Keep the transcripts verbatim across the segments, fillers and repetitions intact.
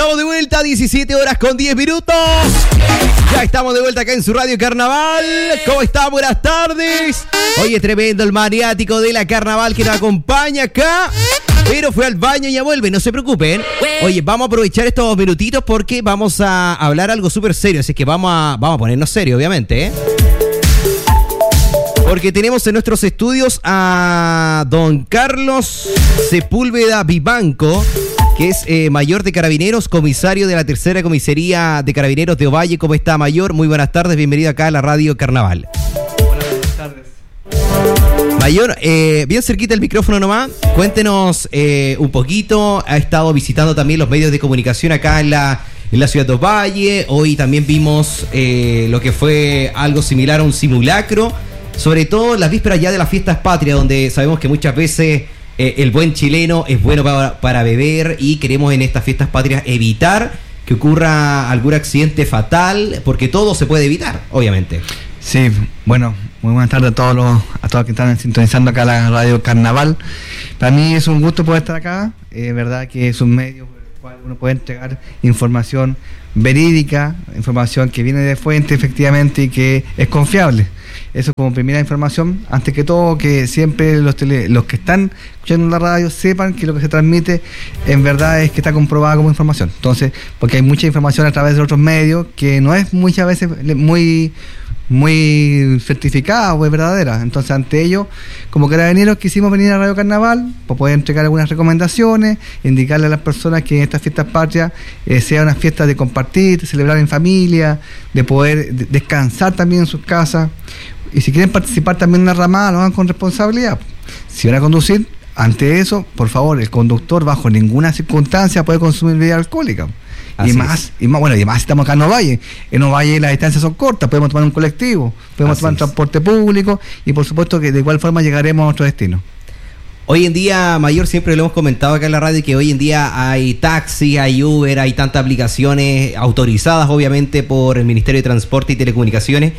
estamos de vuelta, diecisiete horas con diez minutos. Ya estamos de vuelta acá en su Radio Carnaval. ¿Cómo está? Buenas tardes. Oye, tremendo el maniático de la Carnaval que nos acompaña acá, pero fue al baño y ya vuelve, no se preocupen. Oye, vamos a aprovechar estos minutitos porque vamos a hablar algo súper serio, así que vamos a, vamos a ponernos serios, obviamente, ¿eh? Porque tenemos en nuestros estudios a don Carlos Sepúlveda Vivanco, que es eh, mayor de Carabineros, comisario de la tercera comisaría de Carabineros de Ovalle. ¿Cómo está, mayor? Muy buenas tardes, bienvenido acá a la Radio Carnaval. Buenas tardes. Mayor, eh, bien cerquita el micrófono nomás, cuéntenos eh, un poquito. Ha estado visitando también los medios de comunicación acá en la, en la ciudad de Ovalle. Hoy también vimos eh, lo que fue algo similar a un simulacro, sobre todo en las vísperas ya de las fiestas patrias, donde sabemos que muchas veces eh, el buen chileno es bueno para, para beber, y queremos en estas fiestas patrias evitar que ocurra algún accidente fatal, porque todo se puede evitar, obviamente. Sí, bueno, muy buenas tardes a todos los, a todos que están sintonizando acá la Radio Carnaval. Para mí es un gusto poder estar acá. Es eh, verdad que es un medio por el cual uno puede entregar información verídica, información que viene de fuente efectivamente y que es confiable. Eso como primera información. Antes que todo, que siempre los tele, los que están escuchando la radio sepan que lo que se transmite en verdad es que está comprobada como información. Entonces, porque hay mucha información a través de otros medios que no es muchas veces muy muy certificada o es verdadera. Entonces, ante ello, como Carabineros quisimos venir a Radio Carnaval para poder entregar algunas recomendaciones, indicarle a las personas que en estas fiestas patrias eh, sea una fiesta de compartir, de celebrar en familia, de poder de, descansar también en sus casas. Y si quieren participar también en una ramada, lo hagan con responsabilidad. Si van a conducir, ante eso, por favor, el conductor bajo ninguna circunstancia puede consumir bebida alcohólica. Así y más, es. y más, bueno, y más estamos acá en Ovalle. En Ovalle las distancias son cortas, podemos tomar un colectivo, podemos Así tomar un es. transporte público, y por supuesto que de igual forma llegaremos a nuestro destino. Hoy en día, mayor, siempre lo hemos comentado acá en la radio, que hoy en día hay taxi, hay Uber, hay tantas aplicaciones autorizadas obviamente por el Ministerio de Transporte y Telecomunicaciones,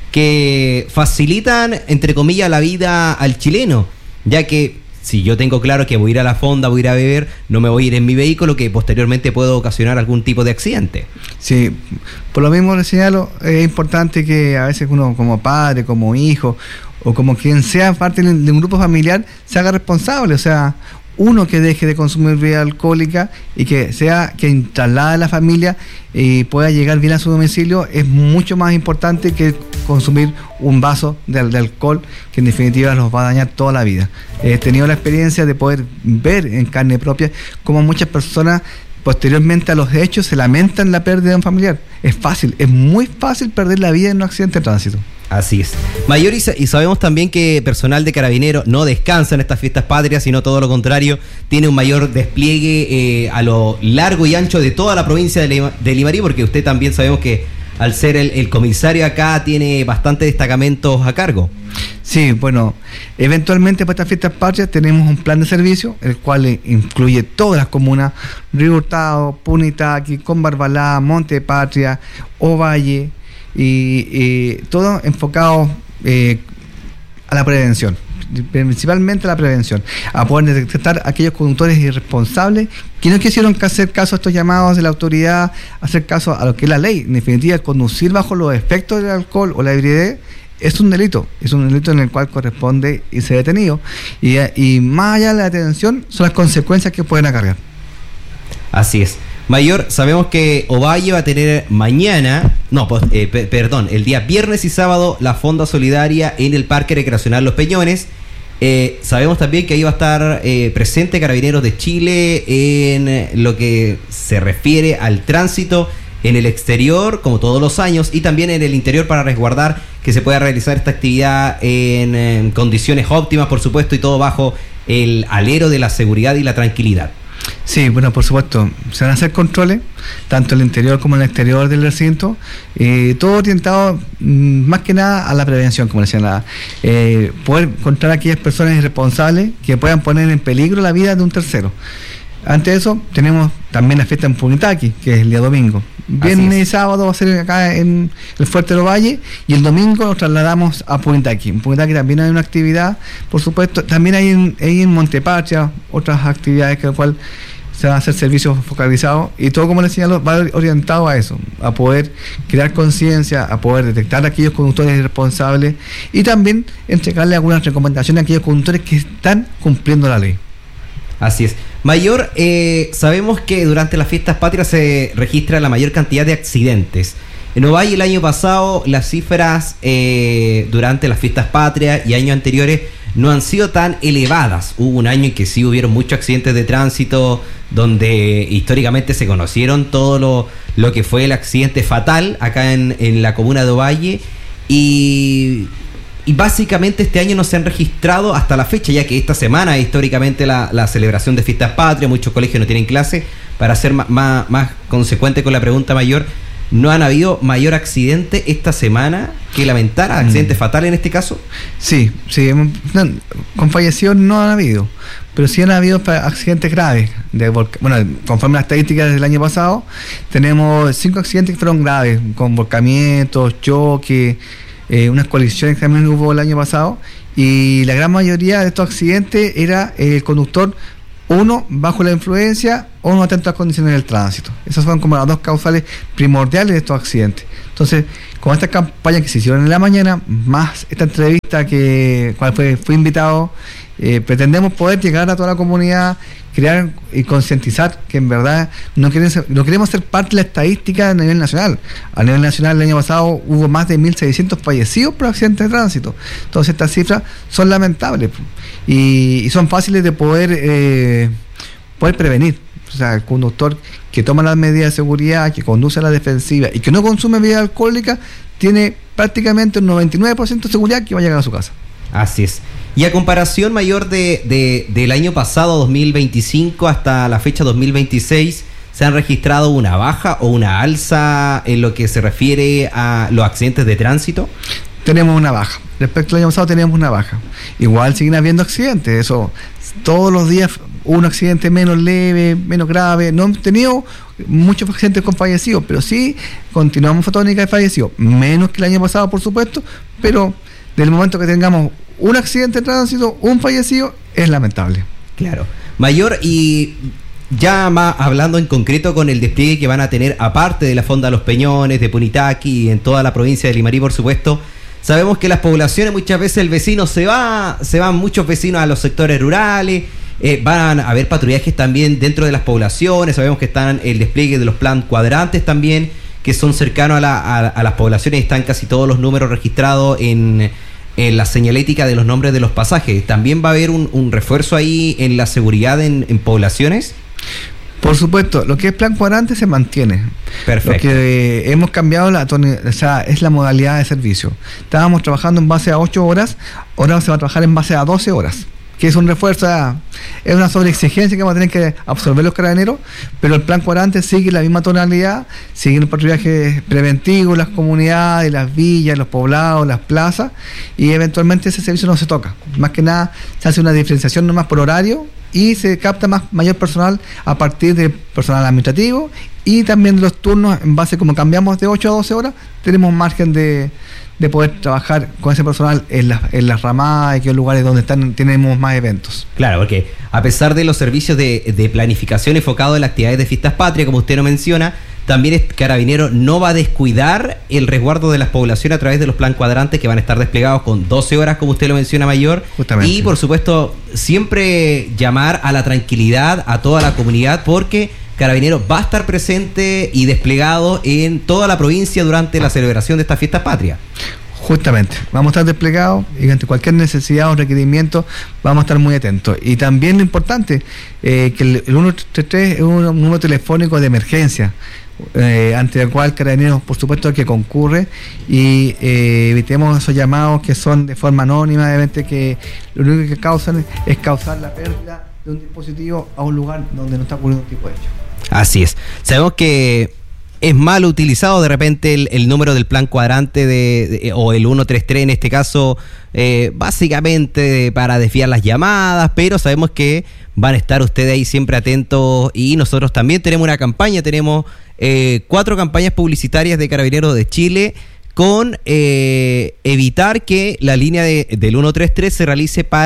que facilitan, entre comillas, la vida al chileno, ya que si yo tengo claro que voy a ir a la fonda, voy a ir a beber, no me voy a ir en mi vehículo, que posteriormente puedo ocasionar algún tipo de accidente. Sí, por lo mismo le señalo, es importante que a veces uno como padre, como hijo, o como quien sea parte de un grupo familiar, se haga responsable. O sea, uno que deje de consumir bebida alcohólica y que sea quien traslade a la familia y pueda llegar bien a su domicilio, es mucho más importante que consumir un vaso de, de alcohol, que en definitiva los va a dañar toda la vida. He tenido la experiencia de poder ver en carne propia cómo muchas personas posteriormente a los hechos se lamentan la pérdida de un familiar. Es fácil, es muy fácil perder la vida en un accidente de tránsito. Así es. Mayor, y sabemos también que personal de Carabineros no descansa en estas fiestas patrias, sino todo lo contrario, tiene un mayor despliegue eh, a lo largo y ancho de toda la provincia de, Lima, de Limarí, porque usted también sabemos que al ser el, el comisario acá tiene bastantes destacamentos a cargo. Sí, bueno, eventualmente para estas fiestas patrias tenemos un plan de servicio, el cual incluye todas las comunas: Río Hurtado, Punitaqui, Combarbalá, Monte Patria, Ovalle, y eh, todo enfocado eh, a la prevención, principalmente a la prevención, a poder detectar a aquellos conductores irresponsables que no quisieron hacer caso a estos llamados de la autoridad, hacer caso a lo que es la ley. En definitiva, conducir bajo los efectos del alcohol o la ebriedad es un delito, es un delito en el cual corresponde irse detenido, y, y más allá de la detención son las consecuencias que pueden acarrear. Así es. Mayor, sabemos que Ovalle va a tener mañana, no, pues, eh, p- perdón, el día viernes y sábado la fonda solidaria en el Parque Recreacional Los Peñones. Eh, sabemos también que ahí va a estar eh, presente Carabineros de Chile en eh, lo que se refiere al tránsito en el exterior, como todos los años, y también en el interior, para resguardar que se pueda realizar esta actividad en, en condiciones óptimas, por supuesto, y todo bajo el alero de la seguridad y la tranquilidad. Sí, bueno, por supuesto, se van a hacer controles, tanto en el interior como en el exterior del recinto, eh, todo orientado mm, más que nada a la prevención, como decía, la, eh, poder encontrar a aquellas personas irresponsables que puedan poner en peligro la vida de un tercero. Ante eso, tenemos también la fiesta en Punitaqui, que es el día domingo. Viernes y sábado va a ser acá en el Fuerte de Ovalle, y el domingo nos trasladamos a Punitaqui. En Punitaqui también hay una actividad, por supuesto, también hay en, hay en Montepatria otras actividades que cual se van a hacer servicios focalizados y todo, como les señalo, va orientado a eso, a poder crear conciencia, a poder detectar a aquellos conductores irresponsables y también entregarle algunas recomendaciones a aquellos conductores que están cumpliendo la ley. Así es. Mayor, eh, sabemos que durante las fiestas patrias se registra la mayor cantidad de accidentes. En Ovalle el año pasado las cifras eh, durante las fiestas patrias y años anteriores no han sido tan elevadas. Hubo un año en que sí hubieron muchos accidentes de tránsito, donde históricamente se conocieron todo lo, lo que fue el accidente fatal acá en, en la comuna de Ovalle, y, y básicamente este año no se han registrado hasta la fecha, ya que esta semana históricamente la, la celebración de fiestas patrias, muchos colegios no tienen clase. Para ser más, más, más consecuente con la pregunta, Mayor, ¿no han habido mayor accidente esta semana que lamentar, accidente mm. fatal en este caso? Sí, sí, no, con fallecidos no han habido, pero sí han habido accidentes graves. De volca- bueno, conforme a las estadísticas del año pasado, tenemos cinco accidentes que fueron graves, con volcamientos, choques, eh, unas colisiones que también hubo el año pasado, y la gran mayoría de estos accidentes era el conductor, uno, bajo la influencia, o no atento a las condiciones del tránsito. Esas son como las dos causales primordiales de estos accidentes. Entonces, con esta campaña que se hicieron en la mañana, más esta entrevista que cual fue, fui invitado, eh, pretendemos poder llegar a toda la comunidad, crear y concientizar que en verdad no queremos, ser, no queremos ser parte de la estadística a nivel nacional. A nivel nacional el año pasado hubo más de mil seiscientos fallecidos por accidentes de tránsito. Entonces estas cifras son lamentables y, y son fáciles de poder, eh, poder prevenir. O sea, el conductor que toma las medidas de seguridad, que conduce a la defensiva y que no consume bebida alcohólica, tiene prácticamente un noventa y nueve por ciento de seguridad que va a llegar a su casa. Así es. Y a comparación, Mayor, de, de del año pasado, dos mil veinticinco, hasta la fecha dos mil veintiséis, ¿se han registrado una baja o una alza en lo que se refiere a los accidentes de tránsito? Tenemos una baja. Respecto al año pasado teníamos una baja. Igual siguen habiendo accidentes. Eso, todos los días un accidente menos leve, menos grave. No hemos tenido muchos accidentes con fallecidos, pero sí continuamos fotónica de fallecidos. Menos que el año pasado, por supuesto, pero del momento que tengamos un accidente de tránsito, un fallecido, es lamentable. Claro. Mayor, y ya más hablando en concreto con el despliegue que van a tener, aparte de la Fonda Los Peñones, de Punitaqui y en toda la provincia de Limarí, por supuesto, sabemos que las poblaciones, muchas veces el vecino se va, se van muchos vecinos a los sectores rurales, eh, van a haber patrullajes también dentro de las poblaciones, sabemos que están el despliegue de los plan cuadrantes también, que son cercanos a, la, a, a las poblaciones, están casi todos los números registrados en, en la señalética de los nombres de los pasajes. ¿También va a haber un, un refuerzo ahí en la seguridad en, en poblaciones? Por supuesto, lo que es plan cuadrante se mantiene. Perfecto. Lo que eh, hemos cambiado la, o sea, es la modalidad de servicio. Estábamos trabajando en base a ocho horas, ahora se va a trabajar en base a doce horas, que es un refuerzo, es una sobreexigencia que vamos a tener que absorber los carabineros, pero el plan cuadrante sigue la misma tonalidad, sigue el patrullaje preventivo en las comunidades, las villas, los poblados, las plazas, y eventualmente ese servicio no se toca. Más que nada se hace una diferenciación nomás por horario y se capta más mayor personal a partir del personal administrativo y también de los turnos en base, como cambiamos de ocho a doce horas, tenemos margen de, de poder trabajar con ese personal en las en las ramadas y en los lugares donde están tenemos más eventos. Claro, porque a pesar de los servicios de, de planificación enfocados en las actividades de fiestas patrias, como usted lo menciona, también el Carabinero no va a descuidar el resguardo de las poblaciones a través de los plan cuadrantes que van a estar desplegados con doce horas, como usted lo menciona, Mayor. Justamente. Y por supuesto, siempre llamar a la tranquilidad a toda la comunidad, porque Carabinero va a estar presente y desplegado en toda la provincia durante la celebración de estas fiestas patrias. Justamente, vamos a estar desplegados y ante cualquier necesidad o requerimiento vamos a estar muy atentos. Y también lo importante, eh, que el, el ciento treinta y tres es un número telefónico de emergencia, eh, ante el cual Carabineros, por supuesto, que concurre y eh, evitemos esos llamados que son de forma anónima, obviamente, que lo único que causan es causar la pérdida de un dispositivo a un lugar donde no está ocurriendo un tipo de hecho. Así es. Sabemos que es mal utilizado de repente el, el número del plan cuadrante de, de, o el ciento treinta y tres en este caso, eh, básicamente para desviar las llamadas, pero sabemos que van a estar ustedes ahí siempre atentos y nosotros también tenemos una campaña, tenemos eh, cuatro campañas publicitarias de Carabineros de Chile con eh, evitar que la línea de, del ciento treinta y tres se realice para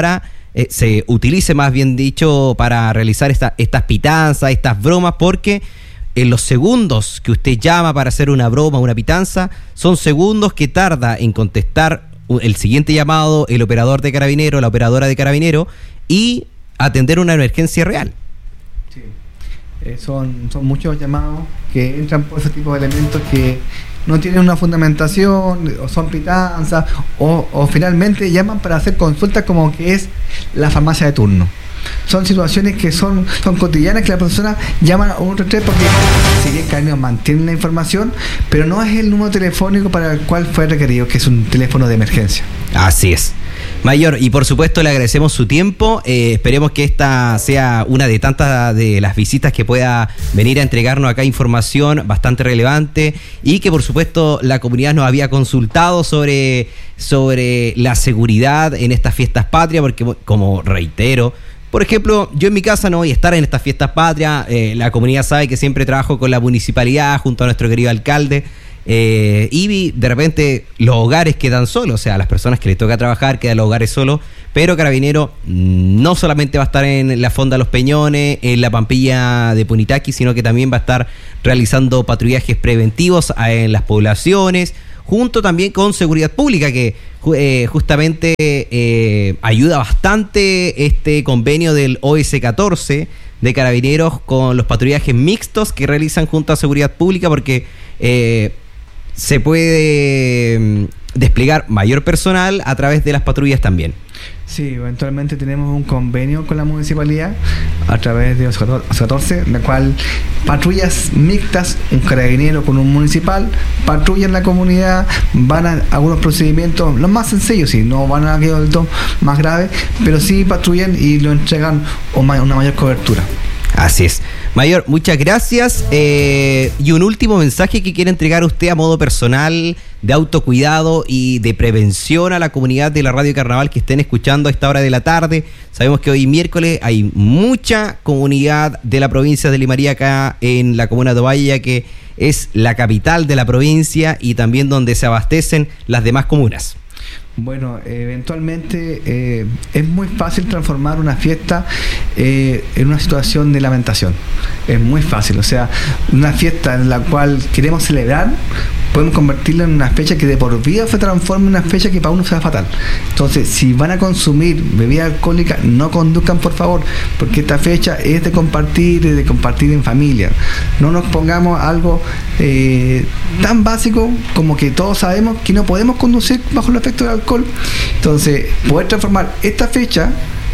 eh, se utilice, más bien dicho, para realizar esta, estas pitanzas, estas bromas, porque en los segundos que usted llama para hacer una broma, una pitanza, son segundos que tarda en contestar el siguiente llamado, el operador de carabinero, la operadora de carabinero, y atender una emergencia real. Sí. Eh, son, son muchos llamados que entran por ese tipo de elementos que no tienen una fundamentación, o son pitanzas, o, o finalmente llaman para hacer consultas como que es la farmacia de turno. Son situaciones que son, son cotidianas, que la persona llama a un tres porque si bien Carabineros mantiene la información, pero no es el número telefónico para el cual fue requerido, que es un teléfono de emergencia. Así es. Mayor, y por supuesto le agradecemos su tiempo, eh, esperemos que esta sea una de tantas de las visitas que pueda venir a entregarnos acá información bastante relevante, y que por supuesto la comunidad nos había consultado sobre, sobre la seguridad en estas fiestas patrias, porque como reitero, por ejemplo, yo en mi casa no voy a estar en estas fiestas patrias, eh, la comunidad sabe que siempre trabajo con la municipalidad junto a nuestro querido alcalde, eh, y de repente los hogares quedan solos, o sea, las personas que les toca trabajar quedan los hogares solos, pero Carabinero no solamente va a estar en la Fonda Los Peñones, en la Pampilla de Punitaqui, sino que también va a estar realizando patrullajes preventivos en las poblaciones, junto también con seguridad pública, que eh, justamente eh, ayuda bastante este convenio del O S catorce de Carabineros con los patrullajes mixtos que realizan junto a seguridad pública, porque eh, se puede eh, desplegar mayor personal a través de las patrullas también. Sí, eventualmente tenemos un convenio con la municipalidad a través de O S catorce, en la cual patrullas mixtas, un carabinero con un municipal, patrullan la comunidad, van a algunos procedimientos, los más sencillos, sí, no van a aquellos más graves, pero sí patrullan y lo entregan una mayor cobertura. Así es. Mayor, muchas gracias. Eh, y un último mensaje que quiere entregar usted a modo personal, de autocuidado y de prevención a la comunidad de la Radio Carnaval que estén escuchando a esta hora de la tarde. Sabemos que hoy miércoles hay mucha comunidad de la provincia de Limarí acá en la comuna de Ovalle, ya que es la capital de la provincia y también donde se abastecen las demás comunas. Bueno, eventualmente eh, es muy fácil transformar una fiesta eh, en una situación de lamentación. Es muy fácil, o sea, una fiesta en la cual queremos celebrar, podemos convertirla en una fecha que de por vida se transforme en una fecha que para uno sea fatal. Entonces, si van a consumir bebida alcohólica, no conduzcan, por favor, porque esta fecha es de compartir, de compartir en familia. No nos pongamos algo eh, tan básico como que todos sabemos que no podemos conducir bajo el efecto del alcohol. Entonces, poder transformar esta fecha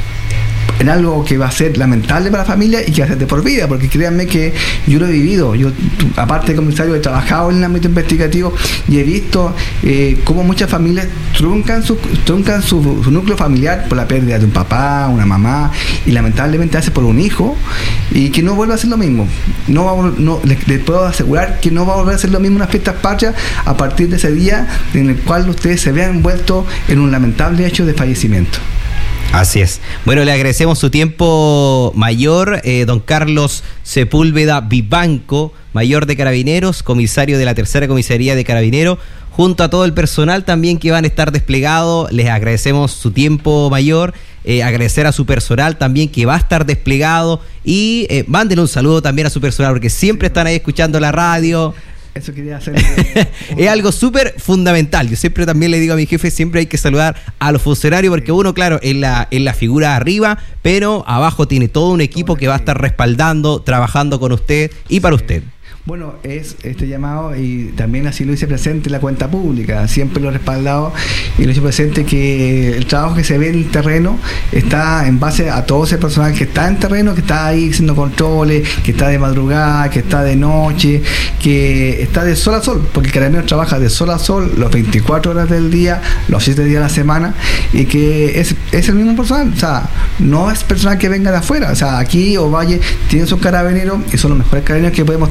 en algo que va a ser lamentable para la familia y que va a ser de por vida, porque créanme que yo lo he vivido. Yo, aparte de comisario, he trabajado en el ámbito investigativo y he visto eh, cómo muchas familias truncan, su, truncan su, su núcleo familiar por la pérdida de un papá, una mamá, y lamentablemente hace por un hijo, y que no vuelva a ser lo mismo. No, va, no les, les puedo asegurar que no va a volver a ser lo mismo unas fiestas patrias a partir de ese día en el cual ustedes se vean envueltos en un lamentable hecho de fallecimiento. Así es. Bueno, le agradecemos su tiempo, mayor, eh, don Carlos Sepúlveda Vivanco, mayor de Carabineros, comisario de la tercera comisaría de Carabineros, junto a todo el personal también que van a estar desplegados. Les agradecemos su tiempo, mayor, eh, agradecer a su personal también que va a estar desplegado, y eh, mándenle un saludo también a su personal, porque siempre están ahí escuchando la radio. Eso quería hacer. Es algo súper fundamental. Yo siempre también le digo a mi jefe, siempre hay que saludar a los funcionarios, porque uno, claro, es la, es la figura arriba, pero abajo tiene todo un equipo que va a estar respaldando, trabajando con usted y para usted. Bueno, es este llamado, y también así lo hice presente en la cuenta pública, siempre lo he respaldado y lo hice presente, que el trabajo que se ve en el terreno está en base a todo ese personal que está en terreno, que está ahí haciendo controles, que está de madrugada, que está de noche, que está de sol a sol, porque el carabinero trabaja de sol a sol las veinticuatro horas del día, los siete días de la semana, y que es, es el mismo personal, o sea, no es personal que venga de afuera, o sea, aquí Ovalle tiene sus carabineros y son los mejores carabineros que podemos tener.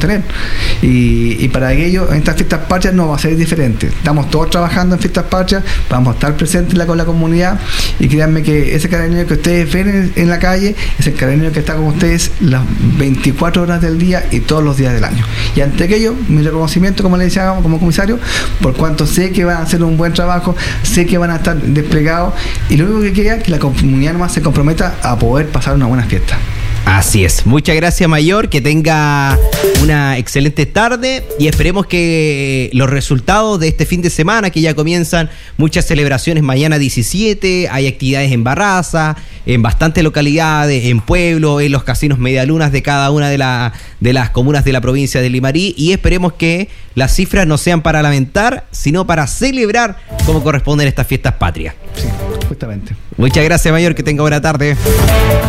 Y, y para ello, en estas fiestas patrias no va a ser diferente. Estamos todos trabajando en fiestas patrias, vamos a estar presentes con la comunidad, y créanme que ese carabinero que ustedes ven en, en la calle es el carabinero que está con ustedes las veinticuatro horas del día y todos los días del año. Y ante aquello, mi reconocimiento, como le decía, como comisario, por cuanto sé que van a hacer un buen trabajo, sé que van a estar desplegados, y lo único que queda es que la comunidad nomás se comprometa a poder pasar una buena fiesta. Así es. Muchas gracias, Mayor. Que tenga una excelente tarde y esperemos que los resultados de este fin de semana, que ya comienzan muchas celebraciones mañana diecisiete, hay actividades en Barraza, en bastantes localidades, en Pueblo, en los casinos medialunas de cada una de, la, de las comunas de la provincia de Limarí, y esperemos que las cifras no sean para lamentar, sino para celebrar como corresponden estas fiestas patrias. Sí, justamente. Muchas gracias, Mayor. Que tenga buena tarde.